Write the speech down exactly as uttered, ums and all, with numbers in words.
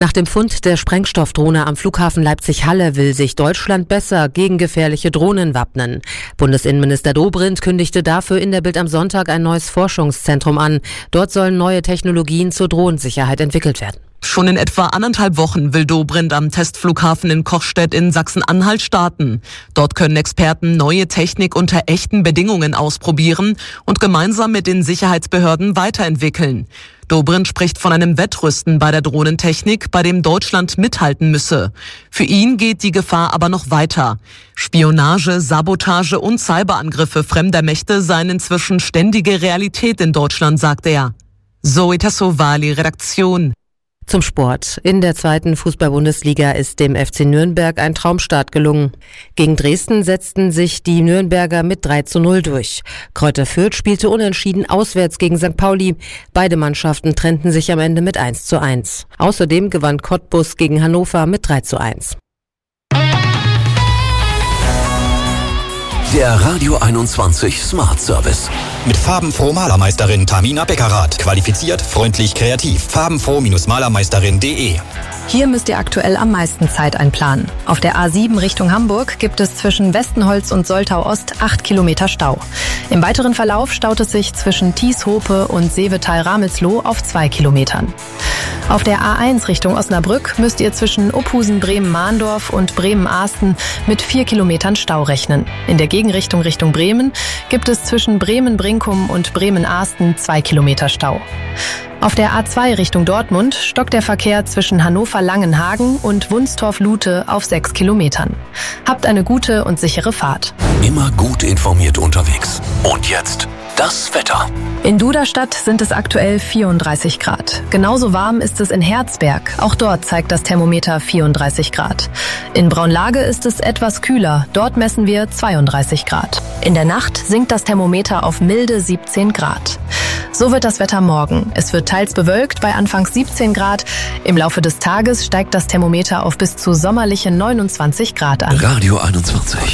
Nach dem Fund der Sprengstoffdrohne am Flughafen Leipzig-Halle will sich Deutschland besser gegen gefährliche Drohnen wappnen. Bundesinnenminister Dobrindt kündigte dafür in der Bild am Sonntag ein neues Forschungszentrum an. Dort sollen neue Technologien zur Drohnensicherheit entwickelt werden. Schon in etwa anderthalb Wochen will Dobrindt am Testflughafen in Kochstedt in Sachsen-Anhalt starten. Dort können Experten neue Technik unter echten Bedingungen ausprobieren und gemeinsam mit den Sicherheitsbehörden weiterentwickeln. Dobrindt spricht von einem Wettrüsten bei der Drohnentechnik, bei dem Deutschland mithalten müsse. Für ihn geht die Gefahr aber noch weiter. Spionage, Sabotage und Cyberangriffe fremder Mächte seien inzwischen ständige Realität in Deutschland, sagt er. Zoe Tassovali, Redaktion. Zum Sport. In der zweiten Fußball-Bundesliga ist dem F C Nürnberg ein Traumstart gelungen. Gegen Dresden setzten sich die Nürnberger mit drei zu null durch. Kräuter Fürth spielte unentschieden auswärts gegen Sankt Pauli. Beide Mannschaften trennten sich am Ende mit eins zu eins. Außerdem gewann Cottbus gegen Hannover mit drei zu eins. Der Radio einundzwanzig Smart Service. Mit farbenfroh Malermeisterin Tamina Beckerath. Qualifiziert, freundlich, kreativ. farbenfroh Malermeisterin punkt de. Hier müsst ihr aktuell am meisten Zeit einplanen. Auf der A sieben Richtung Hamburg gibt es zwischen Westenholz und Soltau Ost acht Kilometer Stau. Im weiteren Verlauf staut es sich zwischen Thieshope und Seevetal-Ramelsloh auf zwei Kilometern. Auf der A eins Richtung Osnabrück müsst ihr zwischen Ophusen, Bremen-Mahndorf und Bremen-Ahsten mit vier Kilometern Stau rechnen. In der Gegenrichtung Richtung Bremen gibt es zwischen Bremen-Brinkum und Bremen-Ahsten zwei Kilometer Stau. Auf der A zwei Richtung Dortmund stockt der Verkehr zwischen Hannover-Langenhagen und Wunstorf-Lute auf sechs Kilometern. Habt eine gute und sichere Fahrt. Immer gut informiert unterwegs. Und jetzt das Wetter. In Duderstadt sind es aktuell vierunddreißig Grad. Genauso warm ist es in Herzberg. Auch dort zeigt das Thermometer vierunddreißig Grad. In Braunlage ist es etwas kühler. Dort messen wir zweiunddreißig Grad. In der Nacht sinkt das Thermometer auf milde siebzehn Grad. So wird das Wetter morgen. Es wird teils bewölkt bei anfangs siebzehn Grad. Im Laufe des Tages steigt das Thermometer auf bis zu sommerliche neunundzwanzig Grad an. Radio einundzwanzig.